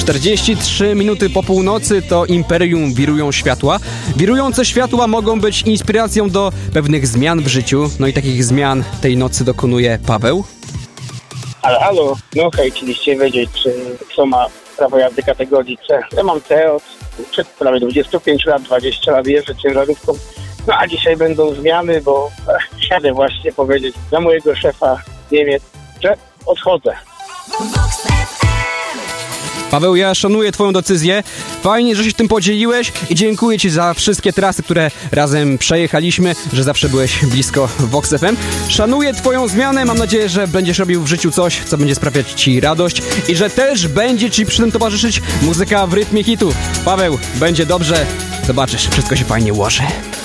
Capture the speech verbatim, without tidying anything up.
czterdzieści trzy minuty po północy to Imperium Wirują Światła. Wirujące światła mogą być inspiracją do pewnych zmian w życiu. No i takich zmian tej nocy dokonuje Paweł. Ale halo, no hej, chcieliście wiedzieć, czy kto ma prawo jazdy kategorii C. Ja mam C od przed prawie dwudziestu pięciu lat, dwadzieścia lat jeżdżę ciężarówką. No a dzisiaj będą zmiany, bo ech, jadę właśnie powiedzieć dla mojego szefa Niemiec, że odchodzę. Paweł, ja szanuję twoją decyzję. Fajnie, że się tym podzieliłeś i dziękuję ci za wszystkie trasy, które razem przejechaliśmy, że zawsze byłeś blisko Vox F M. Szanuję twoją zmianę, mam nadzieję, że będziesz robił w życiu coś, co będzie sprawiać ci radość i że też będzie ci przy tym towarzyszyć muzyka w rytmie hitu. Paweł, będzie dobrze, zobaczysz, wszystko się fajnie ułoży.